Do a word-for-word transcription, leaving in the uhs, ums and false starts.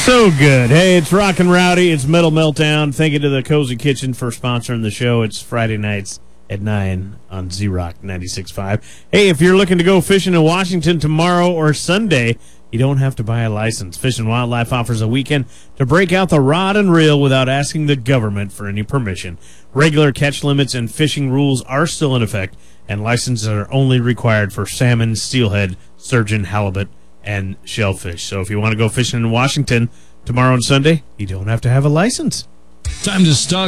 So good. Hey, it's Rock and Rowdy. It's Metal Meltdown. Thank you to the Cozy Kitchen for sponsoring the show. It's Friday nights at nine on Z-Rock ninety-six point five. Hey, if you're looking to go fishing in Washington tomorrow or Sunday, you don't have to buy a license. Fish and Wildlife offers a weekend to break out the rod and reel without asking the government for any permission. Regular catch limits and fishing rules are still in effect, and licenses are only required for salmon, steelhead, sturgeon, halibut, and shellfish. So if you want to go fishing in Washington tomorrow and Sunday, you don't have to have a license. Time to stock